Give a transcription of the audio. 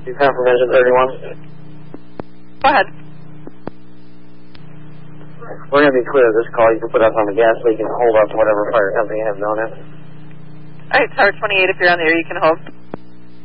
You confirm engine 31? Go ahead. We're going to be clear of this call. You can put us on the gas leak and hold up to whatever fire company you have known it. All right, Tower 28, if you're on the air, you can hold.